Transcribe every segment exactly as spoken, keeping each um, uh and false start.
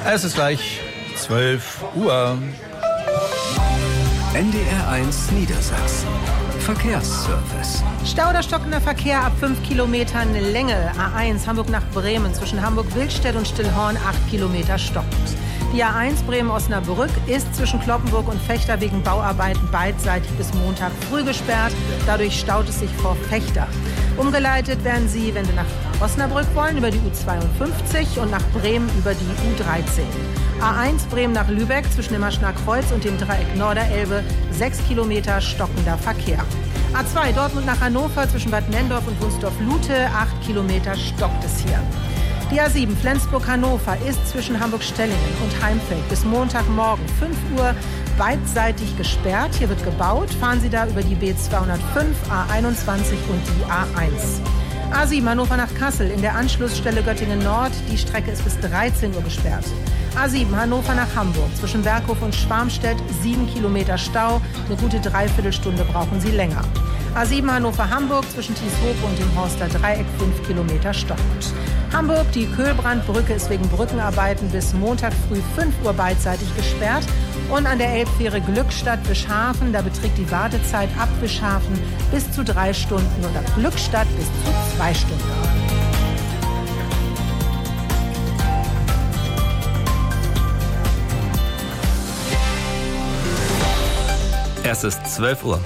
Es ist gleich zwölf Uhr. N D R eins Niedersachsen. Verkehrsservice. Stau oder stockender Verkehr ab fünf Kilometern Länge. A eins Hamburg nach Bremen zwischen Hamburg-Wildstedt und Stillhorn acht Kilometer stockend. Die A eins Bremen-Osnabrück ist zwischen Cloppenburg und Vechta wegen Bauarbeiten beidseitig bis Montag früh gesperrt. Dadurch staut es sich vor Vechta. Umgeleitet werden Sie, wenn Sie nach Osnabrück wollen, über die U zweiundfünfzig und nach Bremen über die U dreizehn. A eins Bremen nach Lübeck zwischen dem Maschner Kreuz und dem Dreieck Norderelbe sechs Kilometer stockender Verkehr. A zwei Dortmund nach Hannover zwischen Bad Nenndorf und Wunsdorf-Lute acht Kilometer stockt es hier. Die A sieben Flensburg-Hannover ist zwischen Hamburg-Stellingen und Heimfeld bis Montagmorgen fünf Uhr beidseitig gesperrt. Hier wird gebaut. Fahren Sie da über die B zweihundertfünf, A einundzwanzig und die A eins. A sieben Hannover nach Kassel in der Anschlussstelle Göttingen Nord. Die Strecke ist bis dreizehn Uhr gesperrt. A sieben Hannover nach Hamburg zwischen Berghof und Schwarmstedt sieben Kilometer Stau. Eine gute Dreiviertelstunde brauchen Sie länger. A sieben Hannover-Hamburg zwischen Thieshope und dem Horster Dreieck fünf Kilometer stockend. Hamburg, die Köhlbrandbrücke ist wegen Brückenarbeiten bis Montag früh fünf Uhr beidseitig gesperrt. Und an der Elbfähre Glückstadt-Bischhafen, da beträgt die Wartezeit ab Bischhafen bis zu drei Stunden und ab Glückstadt bis zu zwei Stunden. Es ist zwölf Uhr.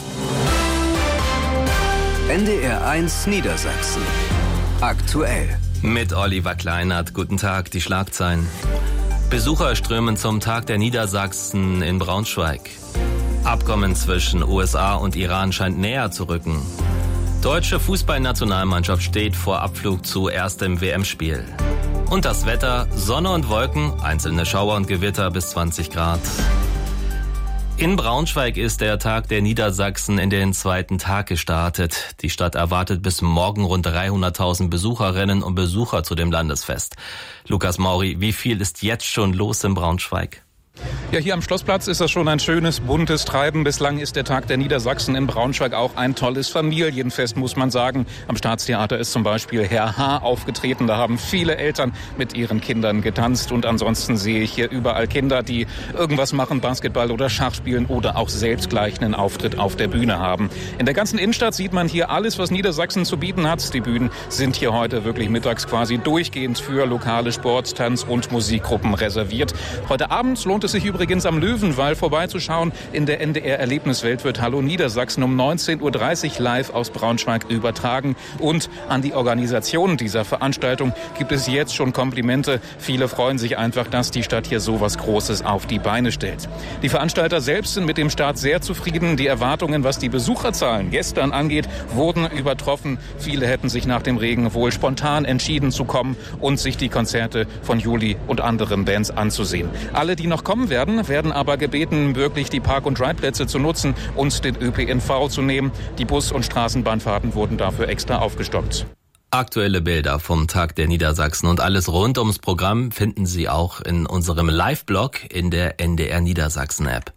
N D R eins Niedersachsen. Aktuell. Mit Oliver Kleinert. Guten Tag, die Schlagzeilen. Besucher strömen zum Tag der Niedersachsen in Braunschweig. Abkommen zwischen U S A und Iran scheint näher zu rücken. Deutsche Fußballnationalmannschaft steht vor Abflug zu erstem W M-Spiel. Und das Wetter, Sonne und Wolken, einzelne Schauer und Gewitter bis zwanzig Grad. In Braunschweig ist der Tag der Niedersachsen in den zweiten Tag gestartet. Die Stadt erwartet bis morgen rund dreihunderttausend Besucherinnen und Besucher zu dem Landesfest. Lukas Mauri, wie viel ist jetzt schon los in Braunschweig? Ja, hier am Schlossplatz ist das schon ein schönes, buntes Treiben. Bislang ist der Tag der Niedersachsen in Braunschweig auch ein tolles Familienfest, muss man sagen. Am Staatstheater ist zum Beispiel Herr H. aufgetreten. Da haben viele Eltern mit ihren Kindern getanzt. Und ansonsten sehe ich hier überall Kinder, die irgendwas machen, Basketball oder Schach spielen oder auch selbst gleich einen Auftritt auf der Bühne haben. In der ganzen Innenstadt sieht man hier alles, was Niedersachsen zu bieten hat. Die Bühnen sind hier heute wirklich mittags quasi durchgehend für lokale Sport-, Tanz- und Musikgruppen reserviert. Heute Abend lohnt es sich übrigens am Löwenwall vorbeizuschauen. In der N D R-Erlebniswelt wird Hallo Niedersachsen um neunzehn Uhr dreißig live aus Braunschweig übertragen. Und an die Organisation dieser Veranstaltung gibt es jetzt schon Komplimente. Viele freuen sich einfach, dass die Stadt hier so was Großes auf die Beine stellt. Die Veranstalter selbst sind mit dem Start sehr zufrieden. Die Erwartungen, was die Besucherzahlen gestern angeht, wurden übertroffen. Viele hätten sich nach dem Regen wohl spontan entschieden zu kommen und sich die Konzerte von Juli und anderen Bands anzusehen. Alle, die noch kommen werden, werden aber gebeten, wirklich die Park- und Ride-Plätze zu nutzen und den Ö P N V zu nehmen. Die Bus- und Straßenbahnfahrten wurden dafür extra aufgestockt. Aktuelle Bilder vom Tag der Niedersachsen und alles rund ums Programm finden Sie auch in unserem Live-Blog in der N D R Niedersachsen-App.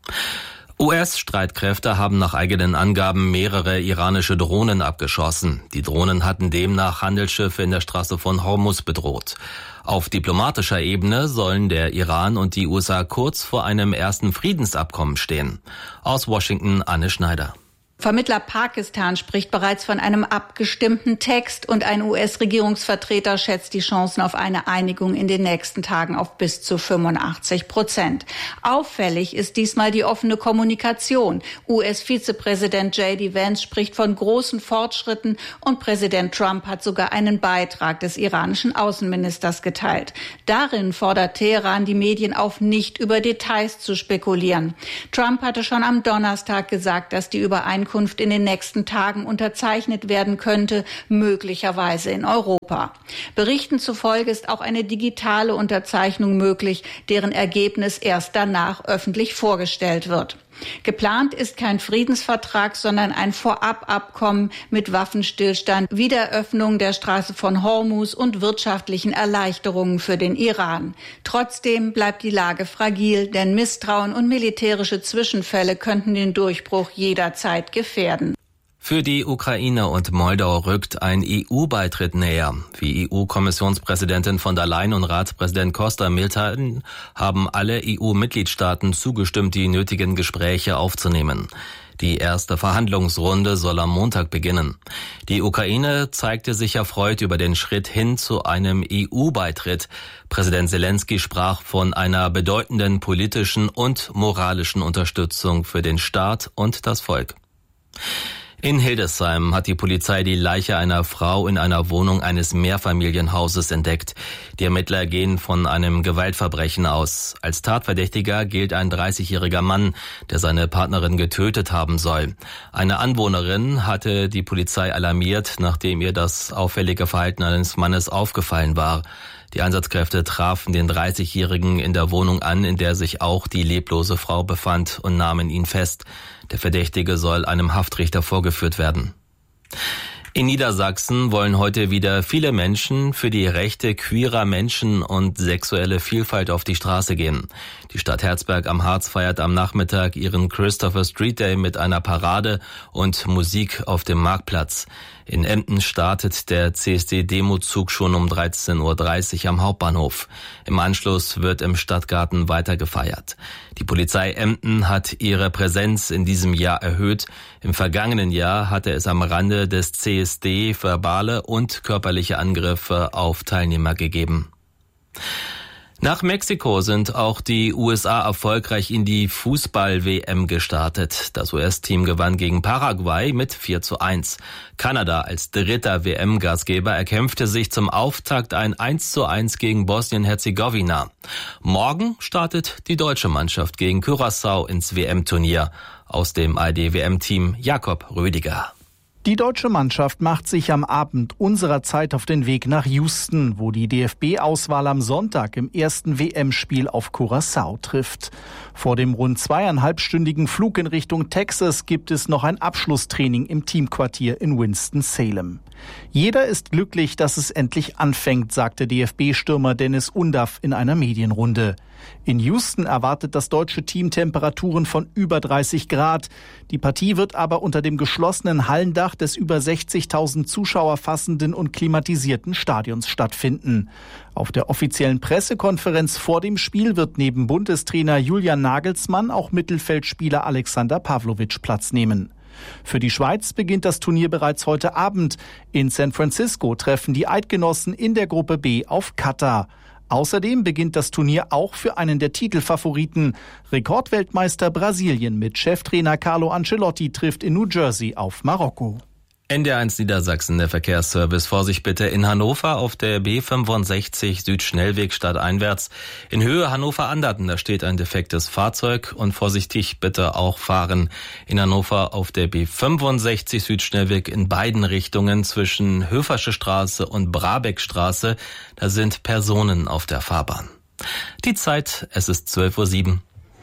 U S-Streitkräfte haben nach eigenen Angaben mehrere iranische Drohnen abgeschossen. Die Drohnen hatten demnach Handelsschiffe in der Straße von Hormuz bedroht. Auf diplomatischer Ebene sollen der Iran und die U S A kurz vor einem ersten Friedensabkommen stehen. Aus Washington Anne Schneider. Vermittler Pakistan spricht bereits von einem abgestimmten Text und ein U S-Regierungsvertreter schätzt die Chancen auf eine Einigung in den nächsten Tagen auf bis zu fünfundachtzig Prozent. Auffällig ist diesmal die offene Kommunikation. U S-Vizepräsident J D Vance spricht von großen Fortschritten und Präsident Trump hat sogar einen Beitrag des iranischen Außenministers geteilt. Darin fordert Teheran die Medien auf, nicht über Details zu spekulieren. Trump hatte schon am Donnerstag gesagt, dass die Übereinkunft in den nächsten Tagen unterzeichnet werden könnte, möglicherweise in Europa. Berichten zufolge ist auch eine digitale Unterzeichnung möglich, deren Ergebnis erst danach öffentlich vorgestellt wird. Geplant ist kein Friedensvertrag, sondern ein Vorababkommen mit Waffenstillstand, Wiederöffnung der Straße von Hormuz und wirtschaftlichen Erleichterungen für den Iran. Trotzdem bleibt die Lage fragil, denn Misstrauen und militärische Zwischenfälle könnten den Durchbruch jederzeit gefährden. Für die Ukraine und Moldau rückt ein E U-Beitritt näher. Wie E U-Kommissionspräsidentin von der Leyen und Ratspräsident Costa mitteilen, haben alle E U-Mitgliedstaaten zugestimmt, die nötigen Gespräche aufzunehmen. Die erste Verhandlungsrunde soll am Montag beginnen. Die Ukraine zeigte sich erfreut über den Schritt hin zu einem E U-Beitritt. Präsident Zelensky sprach von einer bedeutenden politischen und moralischen Unterstützung für den Staat und das Volk. In Hildesheim hat die Polizei die Leiche einer Frau in einer Wohnung eines Mehrfamilienhauses entdeckt. Die Ermittler gehen von einem Gewaltverbrechen aus. Als Tatverdächtiger gilt ein dreißigjähriger Mann, der seine Partnerin getötet haben soll. Eine Anwohnerin hatte die Polizei alarmiert, nachdem ihr das auffällige Verhalten eines Mannes aufgefallen war. Die Einsatzkräfte trafen den dreißigjährigen in der Wohnung an, in der sich auch die leblose Frau befand, und nahmen ihn fest. Der Verdächtige soll einem Haftrichter vorgeführt werden. In Niedersachsen wollen heute wieder viele Menschen für die Rechte queerer Menschen und sexuelle Vielfalt auf die Straße gehen. Die Stadt Herzberg am Harz feiert am Nachmittag ihren Christopher Street Day mit einer Parade und Musik auf dem Marktplatz. In Emden startet der C S D-Demozug schon um dreizehn Uhr dreißig am Hauptbahnhof. Im Anschluss wird im Stadtgarten weiter gefeiert. Die Polizei Emden hat ihre Präsenz in diesem Jahr erhöht. Im vergangenen Jahr hatte es am Rande des C S D verbale und körperliche Angriffe auf Teilnehmer gegeben. Nach Mexiko sind auch die U S A erfolgreich in die Fußball-W M gestartet. Das U S-Team gewann gegen Paraguay mit vier zu eins. Kanada als dritter W M-Gastgeber erkämpfte sich zum Auftakt ein eins zu eins gegen Bosnien-Herzegowina. Morgen startet die deutsche Mannschaft gegen Curaçao ins W M-Turnier. Aus dem A R D-W M-Team Jakob Rüdiger. Die deutsche Mannschaft macht sich am Abend unserer Zeit auf den Weg nach Houston, wo die D F B-Auswahl am Sonntag im ersten W M-Spiel auf Curaçao trifft. Vor dem rund zweieinhalbstündigen Flug in Richtung Texas gibt es noch ein Abschlusstraining im Teamquartier in Winston-Salem. Jeder ist glücklich, dass es endlich anfängt, sagte D F B-Stürmer Dennis Undaff in einer Medienrunde. In Houston erwartet das deutsche Team Temperaturen von über dreißig Grad. Die Partie wird aber unter dem geschlossenen Hallendach des über sechzigtausend Zuschauer fassenden und klimatisierten Stadions stattfinden. Auf der offiziellen Pressekonferenz vor dem Spiel wird neben Bundestrainer Julian Nagelsmann auch Mittelfeldspieler Alexander Pavlovic Platz nehmen. Für die Schweiz beginnt das Turnier bereits heute Abend. In San Francisco treffen die Eidgenossen in der Gruppe B auf Katar. Außerdem beginnt das Turnier auch für einen der Titelfavoriten. Rekordweltmeister Brasilien mit Cheftrainer Carlo Ancelotti trifft in New Jersey auf Marokko. N D R eins Niedersachsen, der Verkehrsservice. Vorsicht bitte in Hannover auf der B fünfundsechzig Südschnellweg stadteinwärts. In Höhe Hannover-Anderten, da steht ein defektes Fahrzeug, und vorsichtig bitte auch fahren. In Hannover auf der B fünfundsechzig Südschnellweg in beiden Richtungen zwischen Höfersche Straße und Brabeckstraße. Da sind Personen auf der Fahrbahn. Die Zeit, es ist zwölf Uhr sieben.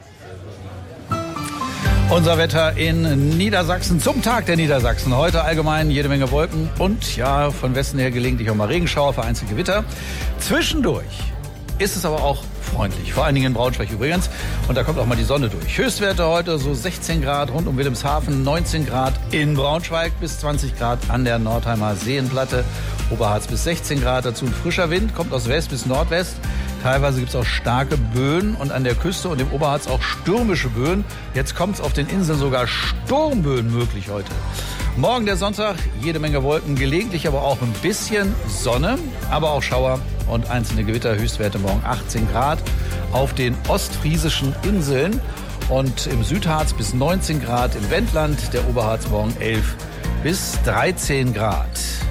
Unser Wetter in Niedersachsen zum Tag der Niedersachsen. Heute allgemein jede Menge Wolken und ja, von Westen her gelegentlich auch mal Regenschauer, vereinzelt Gewitter. Zwischendurch ist es aber auch freundlich, vor allen Dingen in Braunschweig übrigens. Und da kommt auch mal die Sonne durch. Höchstwerte heute so sechzehn Grad rund um Wilhelmshaven, neunzehn Grad in Braunschweig bis zwanzig Grad an der Nordheimer Seenplatte. Oberharz bis sechzehn Grad, dazu ein frischer Wind, kommt aus West bis Nordwest. Teilweise gibt es auch starke Böen und an der Küste und im Oberharz auch stürmische Böen. Jetzt kommt es auf den Inseln sogar Sturmböen möglich heute. Morgen der Sonntag, jede Menge Wolken, gelegentlich aber auch ein bisschen Sonne, aber auch Schauer und einzelne Gewitter. Höchstwerte morgen achtzehn Grad auf den ostfriesischen Inseln und im Südharz bis neunzehn Grad im Wendland. Der Oberharz morgen elf bis dreizehn Grad.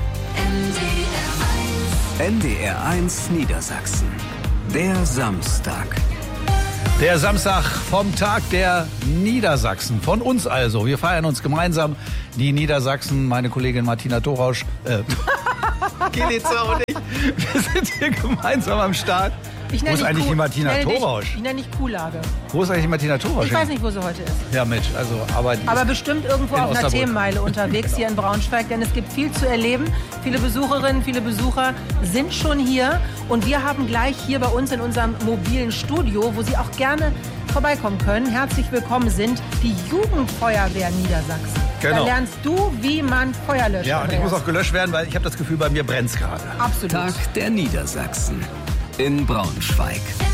N D R eins Niedersachsen. Der Samstag. Der Samstag vom Tag der Niedersachsen. Von uns also. Wir feiern uns gemeinsam. Die Niedersachsen, meine Kollegin Martina Thorausch, äh, Kelitzer und ich. Wir sind hier gemeinsam am Start. Ich Wo ist dich eigentlich Kuh- die Martina ich nenne dich- Torausch? Ich nenne dich Kuhlage. Wo ist eigentlich die Martina Torausch? Ich weiß nicht, wo sie heute ist. Ja, Mensch, also, aber... die Aber ist bestimmt irgendwo in auf einer Osnabrück. Themenmeile unterwegs hier in Braunschweig, denn es gibt viel zu erleben. Viele Besucherinnen, viele Besucher sind schon hier und wir haben gleich hier bei uns in unserem mobilen Studio, wo Sie auch gerne vorbeikommen können, herzlich willkommen sind die Jugendfeuerwehr Niedersachsen. Genau. Da lernst du, wie man Feuer löscht. Ja, und ich Andreas. muss auch gelöscht werden, weil ich habe das Gefühl, bei mir brennt's gerade. Absolut. Tag der Niedersachsen in Braunschweig.